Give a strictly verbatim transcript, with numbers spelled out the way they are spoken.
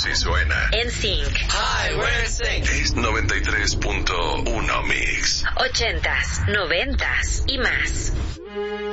Así suena. En Sync. Hi, we're Sync. Es noventa y tres punto uno Mix. Ochentas, noventas y más.